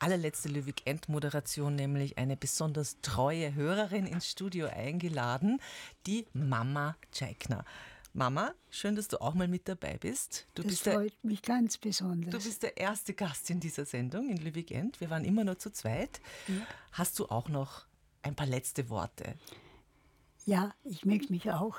allerletzte Löwig-End-Moderation nämlich eine besonders treue Hörerin ins Studio eingeladen, die Mama Tscheickner. Mama, schön, dass du auch mal mit dabei bist. Das freut mich ganz besonders. Du bist der erste Gast in dieser Sendung in Löwig-End. Wir waren immer nur zu zweit. Ja. Hast du auch noch ein paar letzte Worte? Ja, ich möchte mich auch.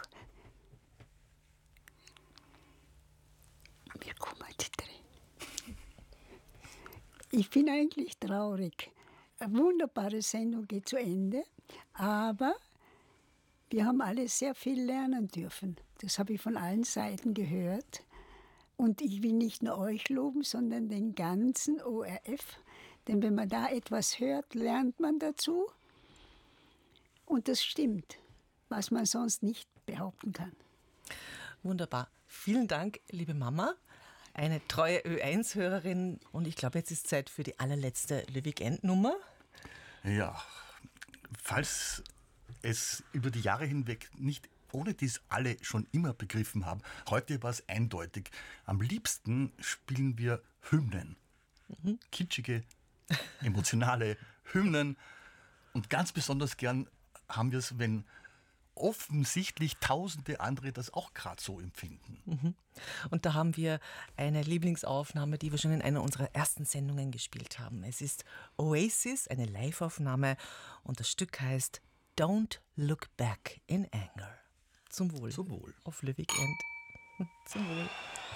Mir kommen die Tränen. Ich bin eigentlich traurig. Eine wunderbare Sendung geht zu Ende, aber wir haben alle sehr viel lernen dürfen. Das habe ich von allen Seiten gehört. Und ich will nicht nur euch loben, sondern den ganzen ORF. Denn wenn man da etwas hört, lernt man dazu. Und das stimmt, was man sonst nicht behaupten kann. Wunderbar. Vielen Dank, liebe Mama. Eine treue Ö1-Hörerin. Und ich glaube, jetzt ist Zeit für die allerletzte Löwig-End-Nummer. Ja, falls es über die Jahre hinweg nicht ohne dies alle schon immer begriffen haben, heute war es eindeutig. Am liebsten spielen wir Hymnen. Kitschige, emotionale Hymnen. Und ganz besonders gern haben wir es, wenn offensichtlich tausende andere das auch gerade so empfinden. Und da haben wir eine Lieblingsaufnahme, die wir schon in einer unserer ersten Sendungen gespielt haben. Es ist Oasis, eine Live-Aufnahme, und das Stück heißt Don't Look Back in Anger. Zum Wohl. Zum Wohl. Auf Löwig-End. Zum Wohl.